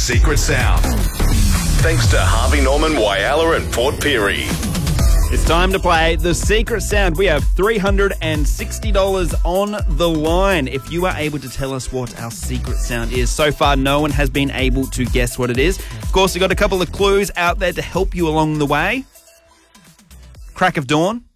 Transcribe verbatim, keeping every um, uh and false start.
secret sound. Thanks to Harvey Norman, Whyalla and Port Pirie. It's time to play The Secret Sound. We have three hundred sixty dollars on the line if you are able to tell us what our secret sound is. So far, no one has been able to guess what it is. Of course, we've got a couple of clues out there to help you along the way. Crack of dawn,